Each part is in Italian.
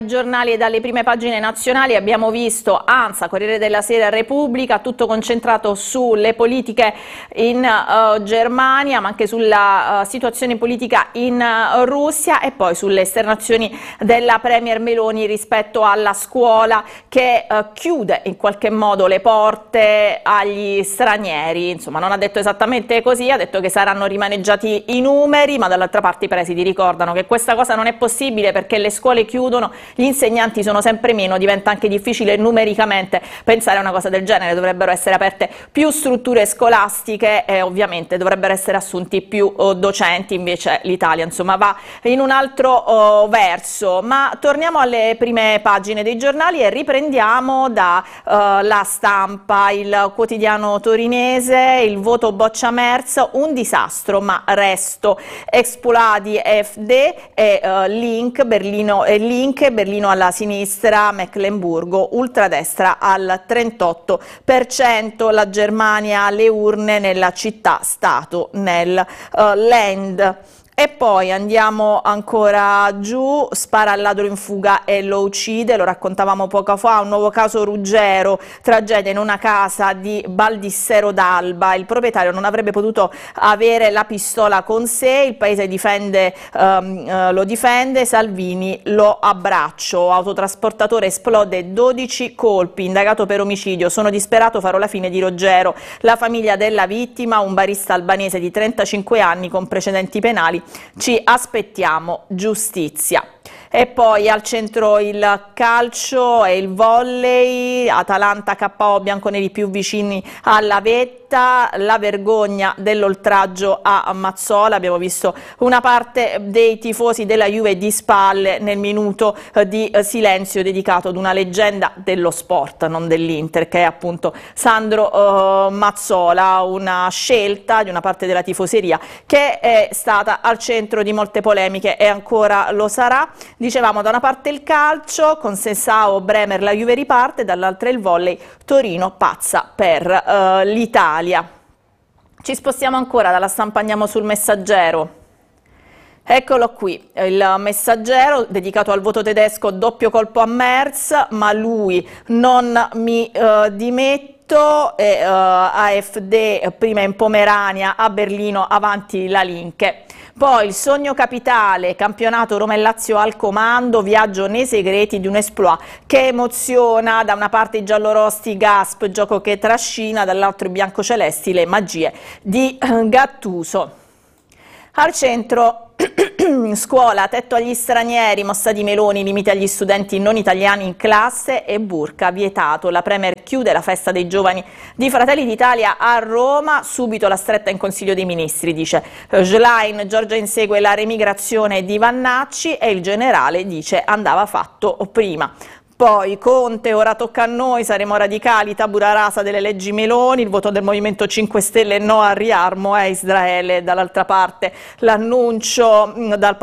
Giornali e dalle prime pagine nazionali abbiamo visto ANSA, Corriere della Sera, Repubblica, tutto concentrato sulle politiche in Germania, ma anche sulla situazione politica in Russia e poi sulle esternazioni della Premier Meloni rispetto alla scuola che chiude in qualche modo le porte agli stranieri. Insomma, non ha detto esattamente così, ha detto che saranno rimaneggiati i numeri, ma dall'altra parte i presidi ricordano che questa cosa non è possibile perché le scuole chiudono, gli insegnanti sono sempre meno, diventa anche difficile numericamente pensare a una cosa del genere, dovrebbero essere aperte più strutture scolastiche e ovviamente dovrebbero essere assunti più docenti, invece l'Italia insomma va in un altro verso. Ma torniamo alle prime pagine dei giornali e riprendiamo da La Stampa, il quotidiano torinese, il voto boccia Merz, un disastro ma resto, Expoladi FD e Berlino alla sinistra, Mecklenburgo, ultradestra al 38%, la Germania alle urne nella città-stato, nel Land. E poi andiamo ancora giù, spara al ladro in fuga e lo uccide, lo raccontavamo poco fa, un nuovo caso Ruggero, tragedia in una casa di Baldissero d'Alba, il proprietario non avrebbe potuto avere la pistola con sé, il paese lo difende, Salvini lo abbraccio, autotrasportatore esplode 12 colpi, indagato per omicidio, sono disperato, farò la fine di Ruggero, la famiglia della vittima, un barista albanese di 35 anni con precedenti penali, ci aspettiamo giustizia. E poi al centro il calcio e il volley, Atalanta KO, bianconeri più vicini alla vetta, la vergogna dell'oltraggio a Mazzola, abbiamo visto una parte dei tifosi della Juve di spalle nel minuto di silenzio dedicato ad una leggenda dello sport, non dell'Inter, che è appunto Sandro Mazzola, una scelta di una parte della tifoseria che è stata al centro di molte polemiche e ancora lo sarà. Dicevamo da una parte il calcio, con Sensao, Bremer, la Juve riparte, dall'altra il volley, Torino pazza per l'Italia. Ci spostiamo ancora, dalla Stampa andiamo sul Messaggero. Eccolo qui, il Messaggero dedicato al voto tedesco, doppio colpo a Merz, ma lui non mi dimetto, AfD prima in Pomerania, a Berlino avanti la Linke. Poi il sogno capitale, campionato Roma e Lazio al comando, viaggio nei segreti di un exploit che emoziona, da una parte i giallorossi, Gasp, gioco che trascina, dall'altro i biancocelesti, le magie di Gattuso. Al centro scuola, tetto agli stranieri, mossa di Meloni, limiti agli studenti non italiani in classe e burka vietato. La Premier chiude la festa dei giovani di Fratelli d'Italia a Roma, subito la stretta in Consiglio dei Ministri, dice Schlein. Giorgia insegue la remigrazione di Vannacci e il generale dice andava fatto prima. Poi Conte, ora tocca a noi, saremo radicali, tabula rasa delle leggi Meloni, il voto del Movimento 5 Stelle no al riarmo è Israele, dall'altra parte l'annuncio dal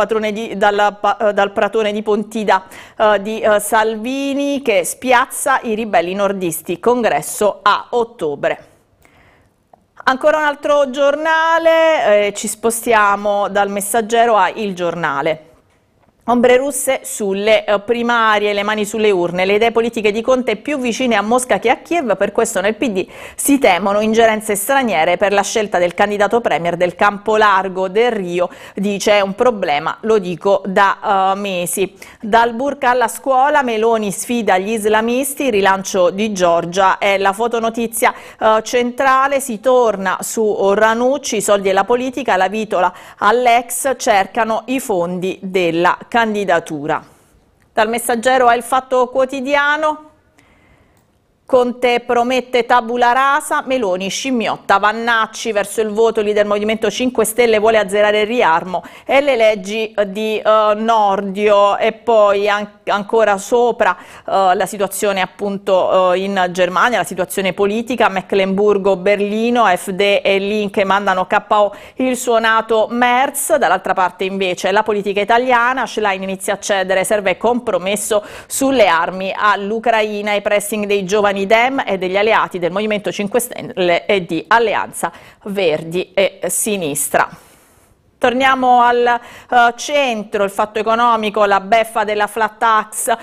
pratone di Pontida di Salvini che spiazza i ribelli nordisti, congresso a ottobre. Ancora un altro giornale, ci spostiamo dal Messaggero a Il Giornale. Ombre russe sulle primarie, le mani sulle urne, le idee politiche di Conte più vicine a Mosca che a Kiev, per questo nel PD si temono ingerenze straniere per la scelta del candidato premier del campo largo del Rio, dice è un problema, lo dico da mesi. Dal burka alla scuola, Meloni sfida gli islamisti, rilancio di Giorgia è la fotonotizia centrale, si torna su Ranucci, i soldi e la politica, la vitola all'ex, cercano i fondi della candidatura. Dal Messaggero al Fatto Quotidiano, Conte promette tabula rasa, Meloni scimmiotta Vannacci verso il voto, leader Movimento 5 Stelle vuole azzerare il riarmo e le leggi di Nordio. E poi ancora sopra la situazione appunto in Germania, la situazione politica, Mecklenburgo, Berlino, AfD e Linke mandano KO il suonato Merz, dall'altra parte invece la politica italiana, Schlein inizia a cedere, serve compromesso sulle armi all'Ucraina, i pressing dei giovani Dem e degli alleati del Movimento 5 Stelle e di Alleanza Verdi e Sinistra. Torniamo al centro, il Fatto Economico, la beffa della flat tax